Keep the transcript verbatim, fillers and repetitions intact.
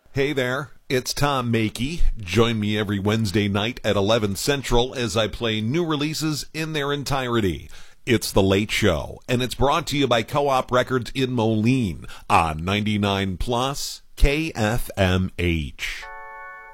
Hey there, it's Tom Makey. Join me every Wednesday night at eleven Central as I play new releases in their entirety. It's The Late Show, and it's brought to you by Co-op Records in Moline on ninety-nine plus K F M H.